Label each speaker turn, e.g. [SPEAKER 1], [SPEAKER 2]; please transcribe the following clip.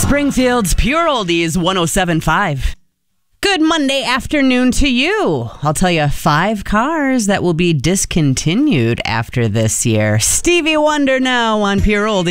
[SPEAKER 1] Springfield's Pure Oldies 107.5. Good Monday afternoon to you. I'll tell you 5 cars that will be discontinued after this year. Stevie Wonder now on Pure Oldies.